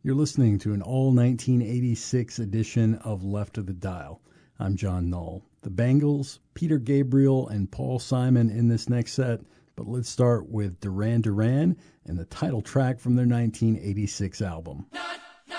You're listening to an all 1986 edition of Left of the Dial. I'm John Null. The Bangles, Peter Gabriel, and Paul Simon in this next set, but let's start with Duran Duran and the title track from their 1986 album. Not